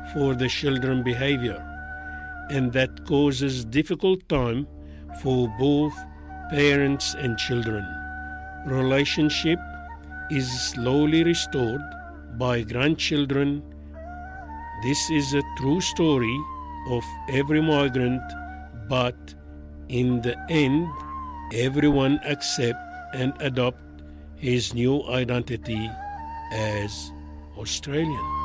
for the children behavior, and that causes difficult time for both parents and children. Relationship is slowly restored by grandchildren. This is a true story of every migrant, but in the end, everyone accept and adopt his new identity as Australian.